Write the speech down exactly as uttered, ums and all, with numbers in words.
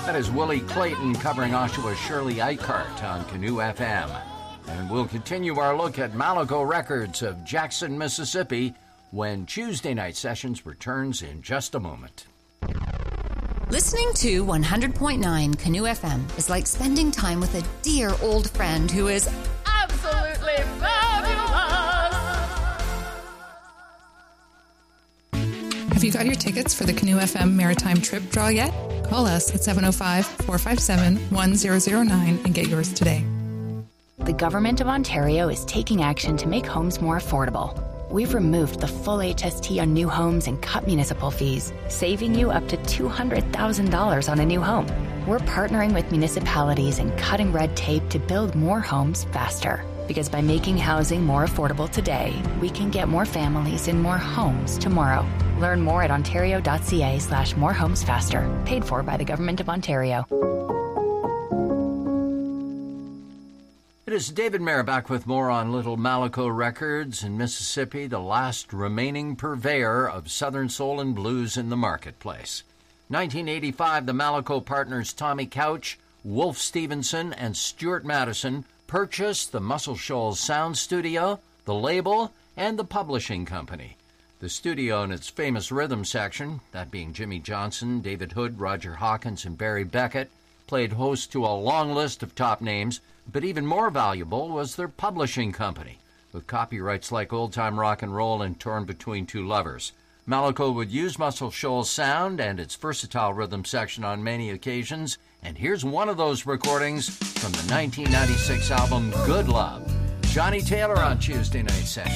That is Willie Clayton covering Oshawa's Shirley Eichart on Canoe F M. And we'll continue our look at Malaco Records of Jackson, Mississippi, when Tuesday Night Sessions returns in just a moment. Listening to one hundred point nine Canoe F M is like spending time with a dear old friend who is absolutely fabulous. Have you got your tickets for the Canoe F M Maritime Trip Draw yet? Call us at seven oh five, four five seven, one zero zero nine and get yours today. The Government of Ontario is taking action to make homes more affordable. We've removed the full H S T on new homes and cut municipal fees, saving you up to two hundred thousand dollars on a new home. We're partnering with municipalities and cutting red tape to build more homes faster. Because by making housing more affordable today, we can get more families in more homes tomorrow. Learn more at ontario.ca slash more homes faster. Paid for by the Government of Ontario. It is David Mayer back with more on Little Malaco Records in Mississippi, the last remaining purveyor of Southern soul and blues in the marketplace. nineteen eighty-five, the Malaco partners Tommy Couch, Wolf Stevenson, and Stuart Madison purchased the Muscle Shoals Sound Studio, the label, and the publishing company. The studio and its famous rhythm section, that being Jimmy Johnson, David Hood, Roger Hawkins, and Barry Beckett, played host to a long list of top names, but even more valuable was their publishing company, with copyrights like Old Time Rock and Roll and Torn Between Two Lovers. Malaco would use Muscle Shoals sound and its versatile rhythm section on many occasions, and here's one of those recordings from the nineteen ninety-six album Good Love. Johnny Taylor on Tuesday Night Session.